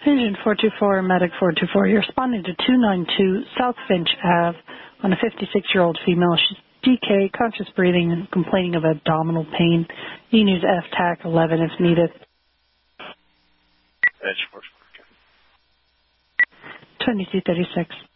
Engine 424, Medic 424. You're responding to 292 South Finch Ave on a 56-year-old female. She's DK, conscious breathing, and complaining of abdominal pain. You can use FTAC 11 if needed. Edge 424. 2236.